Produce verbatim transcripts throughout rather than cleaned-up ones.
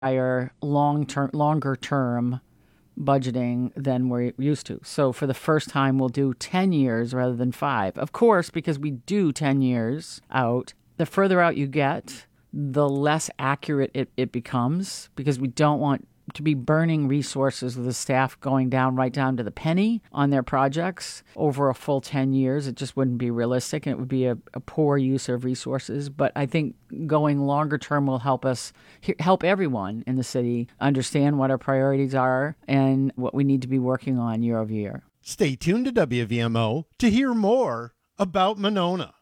higher long term, longer term budgeting than we're used to. So for the first time, we'll do ten years rather than five. Of course, because we do ten years out, the further out you get, the less accurate it, it becomes, because we don't want to be burning resources with the staff going down right down to the penny on their projects over a full ten years. It just wouldn't be realistic, and it would be a, a poor use of resources. But I think going longer term will help us, help everyone in the city understand what our priorities are and what we need to be working on year over year. Stay tuned to W V M O to hear more about Monona.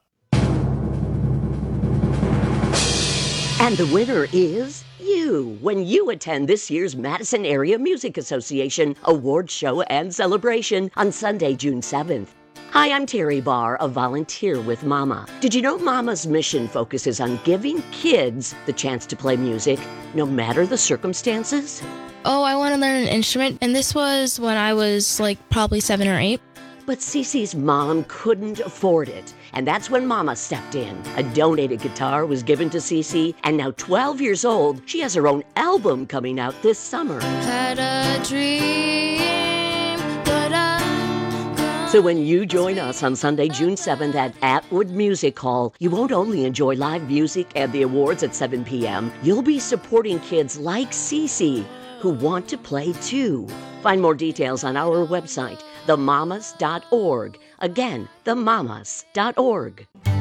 And the winner is you when you attend this year's Madison Area Music Association Award Show and Celebration on Sunday, June seventh. Hi, I'm Terry Barr, a volunteer with Mama. Did you know Mama's mission focuses on giving kids the chance to play music, no matter the circumstances? Oh, I want to learn an instrument, and this was when I was like probably seven or eight. But Cece's mom couldn't afford it, and that's when Mama stepped in. A donated guitar was given to Cece, and now twelve years old, she has her own album coming out this summer. Had a dream, but I... So when you join us on Sunday, June seventh at Atwood Music Hall, you won't only enjoy live music and the awards at seven p.m., you'll be supporting kids like Cece who want to play too. Find more details on our website, the mamas dot org. Again, the mamas dot org.